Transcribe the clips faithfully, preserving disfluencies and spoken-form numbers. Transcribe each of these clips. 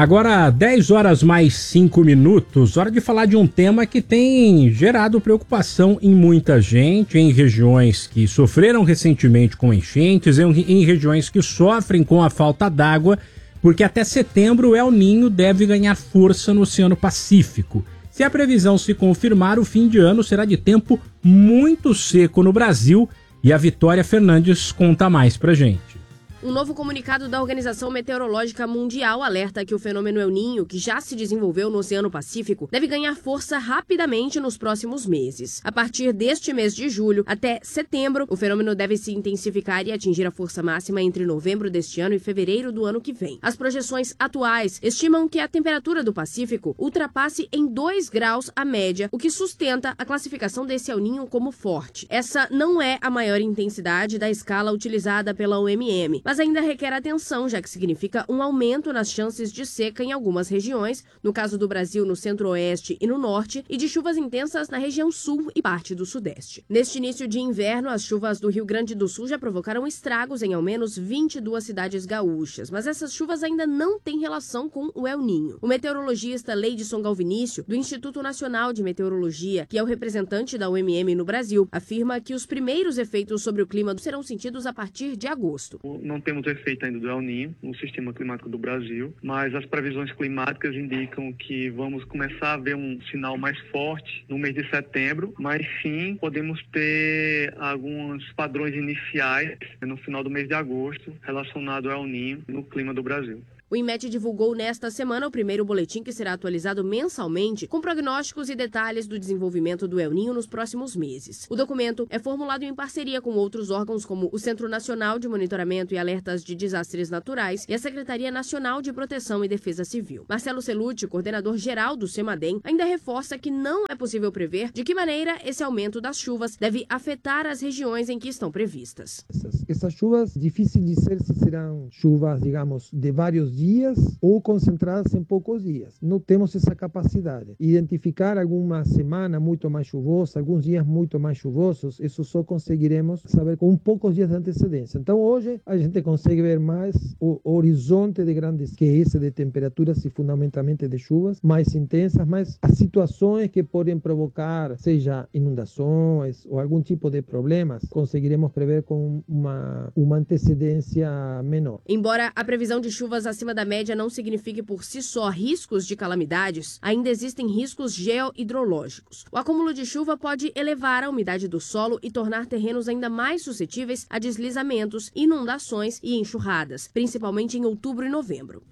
Agora, dez horas mais cinco minutos, hora de falar de um tema que tem gerado preocupação em muita gente, em regiões que sofreram recentemente com enchentes, em, em regiões que sofrem com a falta d'água, porque até setembro o El Niño deve ganhar força no Oceano Pacífico. Se a previsão se confirmar, o fim de ano será de tempo muito seco no Brasil, e a Vitória Fernandes conta mais pra gente. Um novo comunicado da Organização Meteorológica Mundial alerta que o fenômeno El Niño, que já se desenvolveu no Oceano Pacífico, deve ganhar força rapidamente nos próximos meses. A partir deste mês de julho até setembro, o fenômeno deve se intensificar e atingir a força máxima entre novembro deste ano e fevereiro do ano que vem. As projeções atuais estimam que a temperatura do Pacífico ultrapasse em dois graus a média, o que sustenta a classificação desse El Niño como forte. Essa não é a maior intensidade da escala utilizada pela O M M, mas ainda requer atenção, já que significa um aumento nas chances de seca em algumas regiões, no caso do Brasil no centro-oeste e no norte, e de chuvas intensas na região sul e parte do sudeste. Neste início de inverno, as chuvas do Rio Grande do Sul já provocaram estragos em ao menos vinte e duas cidades gaúchas, mas essas chuvas ainda não têm relação com o El Niño. O meteorologista Leidson Galvinício, do Instituto Nacional de Meteorologia, que é o representante da O M M no Brasil, afirma que os primeiros efeitos sobre o clima serão sentidos a partir de agosto. Não temos efeito ainda do El Niño no sistema climático do Brasil, mas as previsões climáticas indicam que vamos começar a ver um sinal mais forte no mês de setembro, mas sim podemos ter alguns padrões iniciais no final do mês de agosto relacionado ao El Niño no clima do Brasil. O INMET divulgou nesta semana o primeiro boletim que será atualizado mensalmente com prognósticos e detalhes do desenvolvimento do El Niño nos próximos meses. O documento é formulado em parceria com outros órgãos como o Centro Nacional de Monitoramento e Alertas de Desastres Naturais e a Secretaria Nacional de Proteção e Defesa Civil. Marcelo Celucci, coordenador geral do CEMADEM, ainda reforça que não é possível prever de que maneira esse aumento das chuvas deve afetar as regiões em que estão previstas. Essas, essas chuvas, difícil de dizer se serão chuvas, digamos, de vários dias dias ou concentradas em poucos dias. Não temos essa capacidade. Identificar alguma semana muito mais chuvosa, alguns dias muito mais chuvosos, isso só conseguiremos saber com poucos dias de antecedência. Então hoje a gente consegue ver mais o horizonte de grandes, que é esse de temperaturas e fundamentalmente de chuvas mais intensas, mas as situações que podem provocar, seja inundações ou algum tipo de problemas, conseguiremos prever com uma, uma antecedência menor. Embora a previsão de chuvas acima da média não signifique por si só riscos de calamidades, ainda existem riscos geohidrológicos. O acúmulo de chuva pode elevar a umidade do solo e tornar terrenos ainda mais suscetíveis a deslizamentos, inundações e enxurradas, principalmente em outubro e novembro.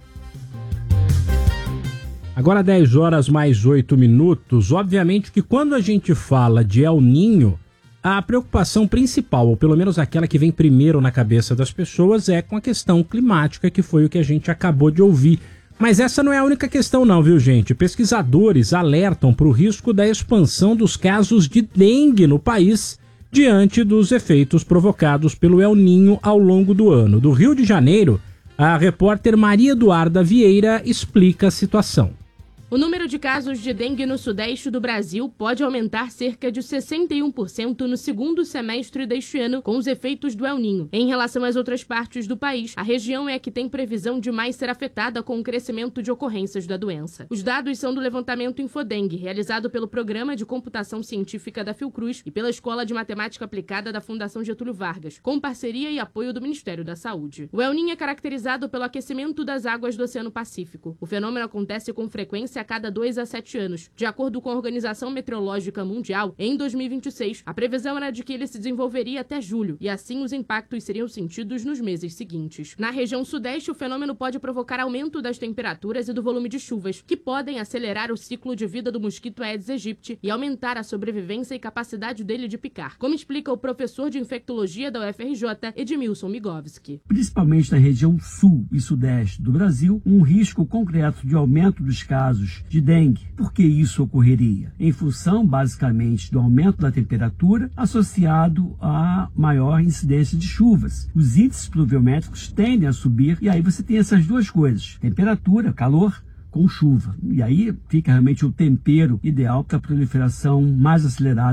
Agora dez horas mais oito minutos. Obviamente que quando a gente fala de El Niño, a preocupação principal, ou pelo menos aquela que vem primeiro na cabeça das pessoas, é com a questão climática, que foi o que a gente acabou de ouvir. Mas essa não é a única questão não, viu gente? Pesquisadores alertam para o risco da expansão dos casos de dengue no país diante dos efeitos provocados pelo El Niño ao longo do ano. Do Rio de Janeiro, a repórter Maria Eduarda Vieira explica a situação. O número de casos de dengue no sudeste do Brasil pode aumentar cerca de sessenta e um por cento no segundo semestre deste ano, com os efeitos do El Niño. Em relação às outras partes do país, a região é a que tem previsão de mais ser afetada com o crescimento de ocorrências da doença. Os dados são do levantamento Infodengue, realizado pelo Programa de Computação Científica da Fiocruz e pela Escola de Matemática Aplicada da Fundação Getúlio Vargas, com parceria e apoio do Ministério da Saúde. O El Niño é caracterizado pelo aquecimento das águas do Oceano Pacífico. O fenômeno acontece com frequência a cada dois a sete anos. De acordo com a Organização Meteorológica Mundial, em dois mil e vinte e seis, a previsão era de que ele se desenvolveria até julho, e assim os impactos seriam sentidos nos meses seguintes. Na região sudeste, o fenômeno pode provocar aumento das temperaturas e do volume de chuvas, que podem acelerar o ciclo de vida do mosquito Aedes aegypti e aumentar a sobrevivência e capacidade dele de picar, como explica o professor de infectologia da U F R J, Edmilson Migovski. Principalmente na região sul e sudeste do Brasil, um risco concreto de aumento dos casos de dengue. Por que isso ocorreria? Em função, basicamente, do aumento da temperatura associado à maior incidência de chuvas. Os índices pluviométricos tendem a subir e aí você tem essas duas coisas, temperatura, calor, com chuva. E aí fica realmente o tempero ideal para a proliferação mais acelerada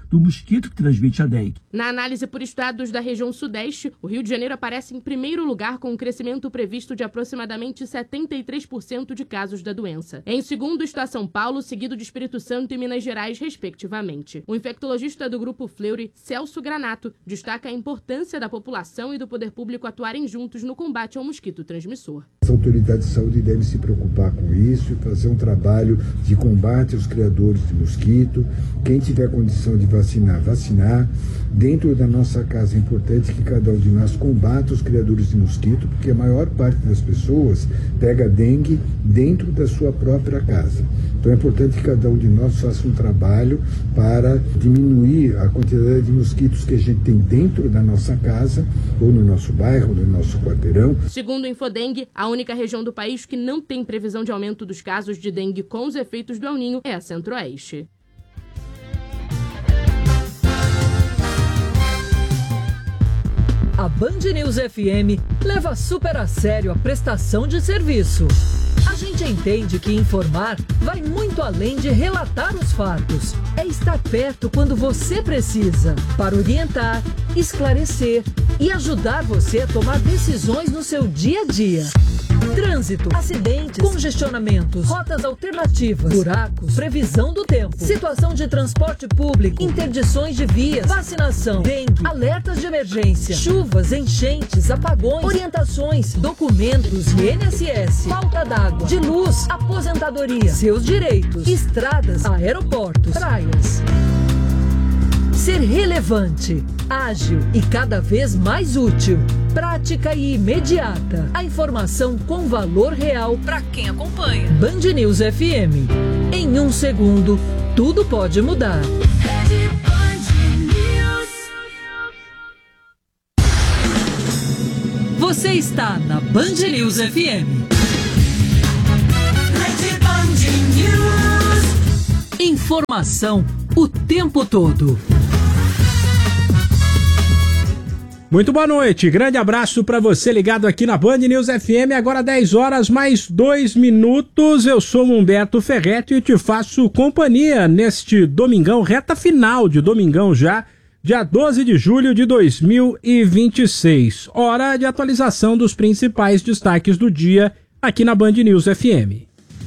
do mosquito que transmite a dengue. Na análise por estados da região sudeste, o Rio de Janeiro aparece em primeiro lugar com um crescimento previsto de aproximadamente setenta e três por cento de casos da doença. Em segundo está São Paulo, seguido de Espírito Santo e Minas Gerais, respectivamente. O infectologista do Grupo Fleury, Celso Granato, destaca a importância da população e do poder público atuarem juntos no combate ao mosquito transmissor. As autoridades de saúde devem se preocupar com isso e fazer um trabalho de combate aos criadores de mosquito. Quem tiver condição de vacinar, vacinar. Dentro da nossa casa é importante que cada um de nós combata os criadores de mosquito, porque a maior parte das pessoas pega dengue dentro da sua própria casa. Então é importante que cada um de nós faça um trabalho para diminuir a quantidade de mosquitos que a gente tem dentro da nossa casa, ou no nosso bairro, ou no nosso quarteirão. Segundo o Infodengue, a única região do país que não tem previsão de aumento dos casos de dengue com os efeitos do El Niño é a Centro-Oeste. A Band News F M leva super a sério a prestação de serviço. A gente entende que informar vai muito além de relatar os fatos. É estar perto quando você precisa, para orientar, esclarecer e ajudar você a tomar decisões no seu dia a dia. Trânsito, acidentes, congestionamentos, rotas alternativas, buracos, previsão do tempo, situação de transporte público, interdições de vias, vacinação, dengue, alertas de emergência, chuvas, enchentes, apagões, orientações, documentos e I N S S, falta d'água, de luz, aposentadoria, seus direitos, estradas, aeroportos, praias. Ser relevante, ágil e cada vez mais útil. Prática e imediata. A informação com valor real para quem acompanha. Band News F M. Em um segundo, tudo pode mudar. Você está na Band News F M. Informação o tempo todo. Muito boa noite, grande abraço para você ligado aqui na Band News F M, agora dez horas mais dois minutos, eu sou Humberto Ferretti e te faço companhia neste domingão, reta final de domingão já, dia doze de julho de dois mil e vinte e seis, hora de atualização dos principais destaques do dia aqui na Band News F M.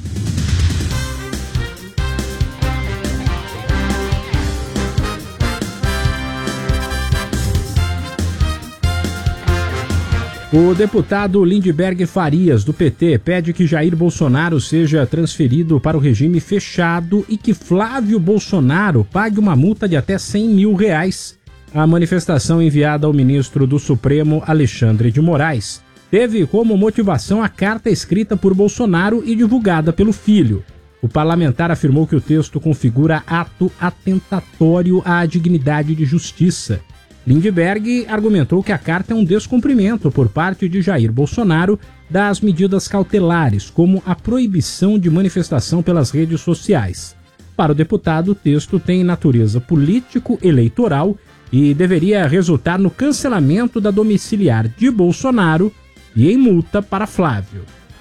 O deputado Lindbergh Farias, do P T, pede que Jair Bolsonaro seja transferido para o regime fechado e que Flávio Bolsonaro pague uma multa de até cem mil reais. A manifestação enviada ao ministro do Supremo, Alexandre de Moraes, teve como motivação a carta escrita por Bolsonaro e divulgada pelo filho. O parlamentar afirmou que o texto configura ato atentatório à dignidade de justiça. Lindbergh argumentou que a carta é um descumprimento por parte de Jair Bolsonaro das medidas cautelares, como a proibição de manifestação pelas redes sociais. Para o deputado, o texto tem natureza político-eleitoral e deveria resultar no cancelamento da domiciliar de Bolsonaro e em multa para Flávio.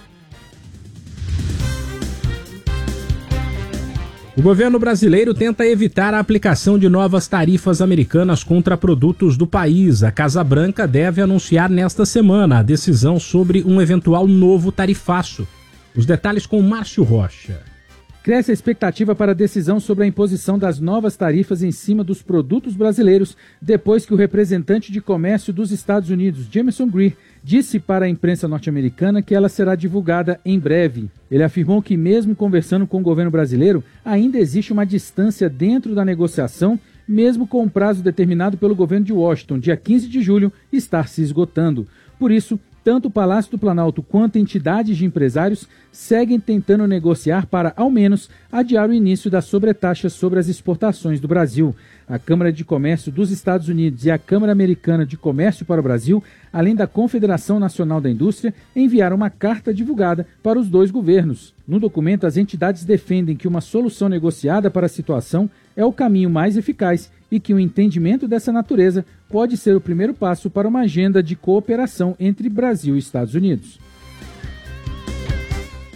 O governo brasileiro tenta evitar a aplicação de novas tarifas americanas contra produtos do país. A Casa Branca deve anunciar nesta semana a decisão sobre um eventual novo tarifaço. Os detalhes com Márcio Rocha. Cresce a expectativa para a decisão sobre a imposição das novas tarifas em cima dos produtos brasileiros, depois que o representante de comércio dos Estados Unidos, Jameson Greer, disse para a imprensa norte-americana que ela será divulgada em breve. Ele afirmou que, mesmo conversando com o governo brasileiro, ainda existe uma distância dentro da negociação, mesmo com o prazo determinado pelo governo de Washington, dia quinze de julho, estar se esgotando. Por isso, tanto o Palácio do Planalto quanto entidades de empresários seguem tentando negociar para, ao menos, adiar o início da sobretaxa sobre as exportações do Brasil. A Câmara de Comércio dos Estados Unidos e a Câmara Americana de Comércio para o Brasil, além da Confederação Nacional da Indústria, enviaram uma carta divulgada para os dois governos. No documento, as entidades defendem que uma solução negociada para a situação é o caminho mais eficaz e que o entendimento dessa natureza pode ser o primeiro passo para uma agenda de cooperação entre Brasil e Estados Unidos.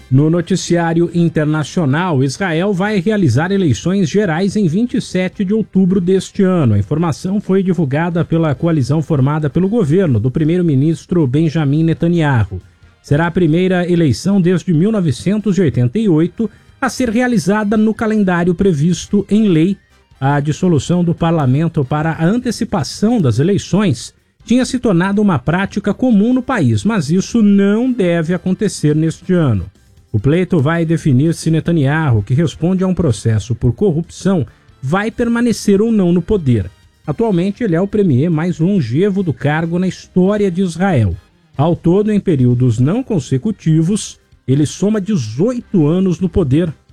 No noticiário internacional, Israel vai realizar eleições gerais em vinte e sete de outubro deste ano. A informação foi divulgada pela coalizão formada pelo governo do primeiro-ministro Benjamin Netanyahu. Será a primeira eleição desde mil novecentos e oitenta e oito a ser realizada no calendário previsto em lei. A dissolução do parlamento para a antecipação das eleições tinha se tornado uma prática comum no país, mas isso não deve acontecer neste ano. O pleito vai definir se Netanyahu, que responde a um processo por corrupção, vai permanecer ou não no poder. Atualmente, ele é o premier mais longevo do cargo na história de Israel. Ao todo, em períodos não consecutivos, ele soma dezoito anos no poder.